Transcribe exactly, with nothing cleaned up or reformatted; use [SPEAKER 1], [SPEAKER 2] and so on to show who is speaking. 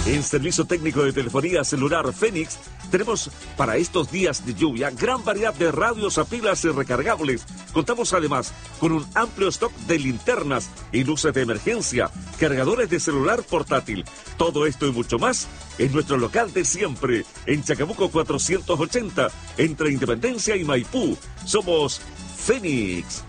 [SPEAKER 1] En Servicio Técnico de Telefonía Celular Fénix, tenemos para estos días de lluvia gran variedad de radios a pilas y recargables. Contamos además con un amplio stock de linternas y luces de emergencia, cargadores de celular portátil. Todo esto y mucho más en nuestro local de siempre, en Chacabuco cuatrocientos ochenta, entre Independencia y Maipú. Somos Fénix.